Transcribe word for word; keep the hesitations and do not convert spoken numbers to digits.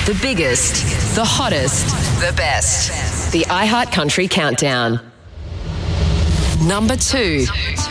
The biggest, the hottest, the best. The iHeart Country Countdown. Number two.